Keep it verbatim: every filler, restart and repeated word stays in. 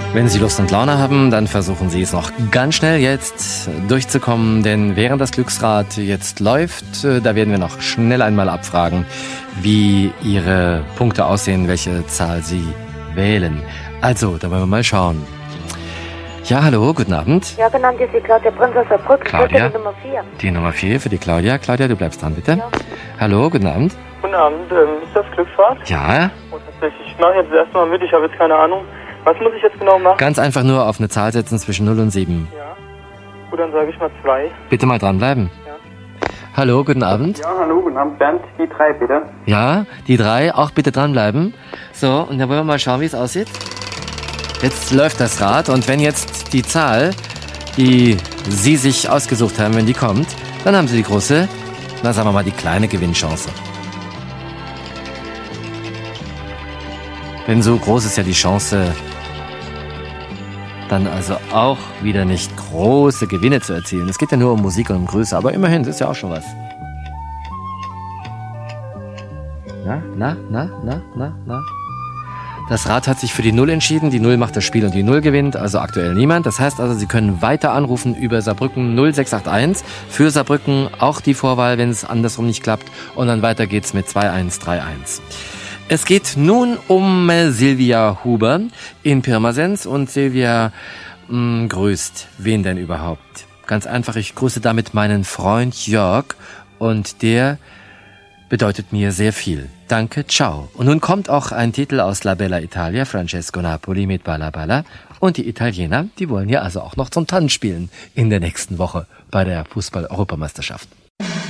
Wenn Sie Lust und Laune haben, dann versuchen Sie es noch ganz schnell jetzt durchzukommen, denn während das Glücksrad jetzt läuft, da werden wir noch schnell einmal abfragen, wie Ihre Punkte aussehen, welche Zahl Sie wählen. Also, da wollen wir mal schauen. Ja, hallo, guten Abend. Ja, genannt ist die Claudia Prinz aus Saarbrücken. Claudia? Die Nummer vier. Die Nummer vier für die Claudia. Claudia, du bleibst dran, bitte. Ja. Hallo, guten Abend. Guten Abend, ähm, ist das Glücksrad? Ja, Oh, tatsächlich. Ich mache jetzt erstmal mit, ich habe jetzt keine Ahnung. Was muss ich jetzt genau machen? ganz einfach nur auf eine Zahl setzen zwischen null und sieben. Ja. Gut, dann sage ich mal zwei. Bitte mal dranbleiben. Ja. Hallo, guten Abend. Ja, hallo, guten Abend, Bernd, die drei bitte. Ja, die drei, auch bitte dranbleiben. So, und dann wollen wir mal schauen, wie es aussieht. Jetzt läuft das Rad und wenn jetzt die Zahl, die Sie sich ausgesucht haben, wenn die kommt, dann haben Sie die große, na sagen wir mal die kleine Gewinnchance. Denn so groß ist ja die Chance, dann also auch wieder nicht große Gewinne zu erzielen. Es geht ja nur um Musik und um Größe, aber immerhin, das ist ja auch schon was. Na, na, na, na, na, na. Das Rad hat sich für die Null entschieden. Die Null macht das Spiel und die Null gewinnt, also aktuell niemand. Das heißt also, Sie können weiter anrufen über Saarbrücken null sechs acht eins. Für Saarbrücken auch die Vorwahl, wenn es andersrum nicht klappt. Und dann weiter geht's mit zwei eins drei eins. Es geht nun um Silvia Huber in Pirmasens. Und Silvia mh, grüßt wen denn überhaupt? Ganz einfach, ich grüße damit meinen Freund Jörg. Und der bedeutet mir sehr viel. Danke, ciao. Und nun kommt auch ein Titel aus La Bella Italia, Francesco Napoli mit Balla Balla. Und die Italiener, die wollen ja also auch noch zum Tanz spielen in der nächsten Woche bei der Fußball-Europameisterschaft.